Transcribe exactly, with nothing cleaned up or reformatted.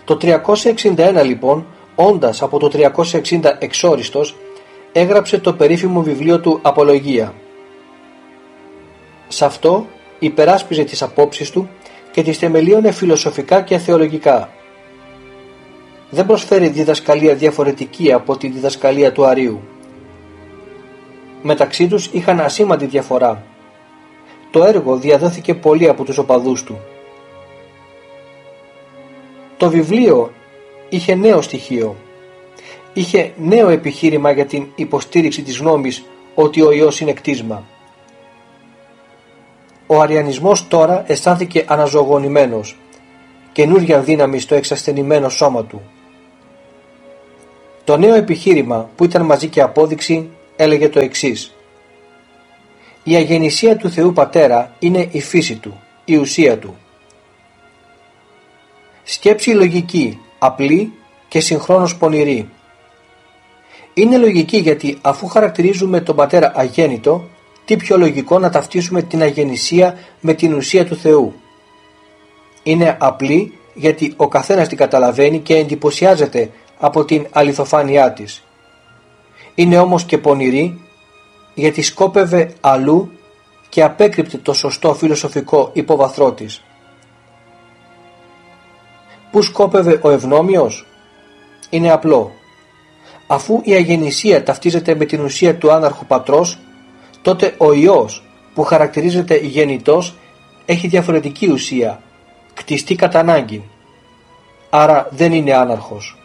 Το τριακόσια εξήντα ένα λοιπόν, όντας από το τριακόσια εξήντα εξόριστος, έγραψε το περίφημο βιβλίο του Απολογία. Σ' αυτό υπεράσπιζε τις απόψεις του και τις θεμελίωνε φιλοσοφικά και θεολογικά. Δεν προσφέρει διδασκαλία διαφορετική από τη διδασκαλία του Αρείου. Μεταξύ τους είχαν ασήμαντη διαφορά. Το έργο διαδόθηκε πολύ από τους οπαδούς του. Το βιβλίο είχε νέο στοιχείο. Είχε νέο επιχείρημα για την υποστήριξη της γνώμης ότι ο Υιός είναι κτίσμα. Ο αριανισμός τώρα αισθάνθηκε αναζωογονημένος, καινούρια δύναμη στο εξασθενημένο σώμα του. Το νέο επιχείρημα, που ήταν μαζί και απόδειξη, έλεγε το εξής: η αγεννησία του Θεού Πατέρα είναι η φύση του, η ουσία του. Σκέψη λογική, απλή και συγχρόνως πονηρή. Είναι λογική γιατί αφού χαρακτηρίζουμε τον Πατέρα αγέννητο, τι πιο λογικό να ταυτίσουμε την αγεννησία με την ουσία του Θεού. Είναι απλή γιατί ο καθένας την καταλαβαίνει και εντυπωσιάζεται από την αληθοφάνειά της. Είναι όμως και πονηρή γιατί σκόπευε αλλού και απέκρυπτε το σωστό φιλοσοφικό υποβαθρό της. Πού σκόπευε ο ευνόμιος? Είναι απλό. Αφού η αγεννησία ταυτίζεται με την ουσία του άναρχου πατρός, τότε ο Υιός, που χαρακτηρίζεται γεννητός, έχει διαφορετική ουσία, κτιστή κατά ανάγκη. Άρα δεν είναι άναρχος.